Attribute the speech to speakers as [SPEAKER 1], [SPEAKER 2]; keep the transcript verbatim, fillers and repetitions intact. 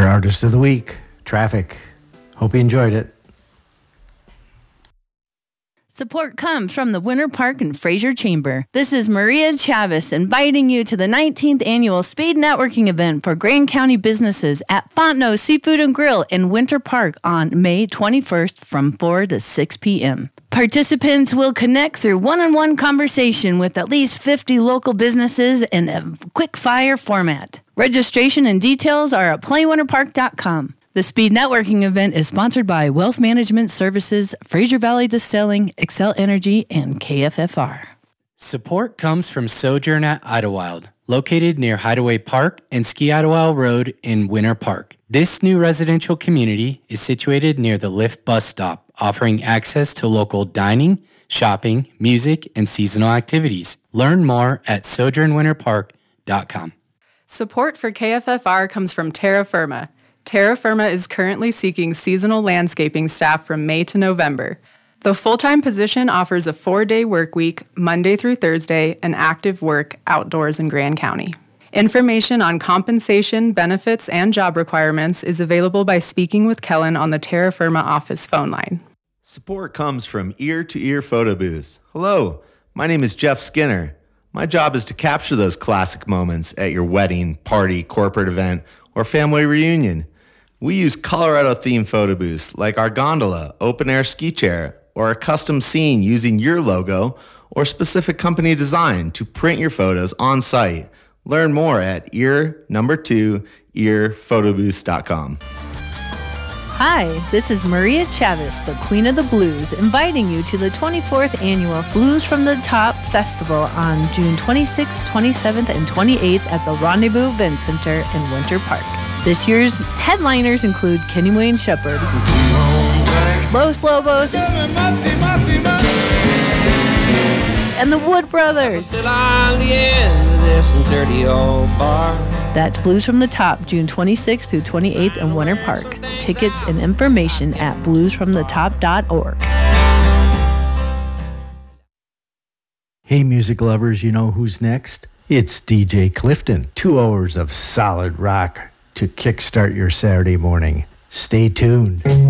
[SPEAKER 1] Artist of the Week, Traffic. Hope you enjoyed it.
[SPEAKER 2] Support comes from the Winter Park and Fraser Chamber. This is Maria Chavez inviting you to the nineteenth Annual Speed Networking Event for Grand County businesses at Fontenot Seafood and Grill in Winter Park on May twenty-first from four to six p.m. Participants will connect through one-on-one conversation with at least fifty local businesses in a quick-fire format. Registration and details are at play winter park dot com. The Speed Networking event is sponsored by Wealth Management Services, Fraser Valley Distilling, Excel Energy, and K F F R.
[SPEAKER 3] Support comes from Sojourn at Idlewild, located near Hideaway Park and Ski Idlewild Road in Winter Park. This new residential community is situated near the Lyft bus stop, offering access to local dining, shopping, music, and seasonal activities. Learn more at sojourn winter park dot com.
[SPEAKER 4] Support for K F F R comes from Terra Firma. Terra Firma is currently seeking seasonal landscaping staff from May to November. The full-time position offers a four-day work week, Monday through Thursday, and active work outdoors in Grand County. Information on compensation, benefits, and job requirements is available by speaking with Kellen on the Terra Firma office phone line.
[SPEAKER 5] Support comes from Ear to Ear Photo Booths. Hello, my name is Jeff Skinner. My job is to capture those classic moments at your wedding, party, corporate event, or family reunion. We use Colorado-themed photo booths like our gondola, open-air ski chair, or a custom scene using your logo or specific company design to print your photos on site. Learn more at ear number two ear photo booths dot com.
[SPEAKER 2] Hi, this is Maria Chavez, the Queen of the Blues, inviting you to the twenty-fourth Annual Blues from the Top Festival on June twenty-sixth, twenty-seventh, and twenty-eighth at the Rendezvous Event Center in Winter Park. This year's headliners include Kenny Wayne Shepherd, Los Lobos, and the Wood Brothers. That's Blues from the Top, June twenty-sixth through twenty-eighth in Winter Park. Tickets and information at blues from the top dot org.
[SPEAKER 1] Hey, music lovers, you know who's next? It's D J Clifton. Two hours of solid rock to kickstart your Saturday morning. Stay tuned.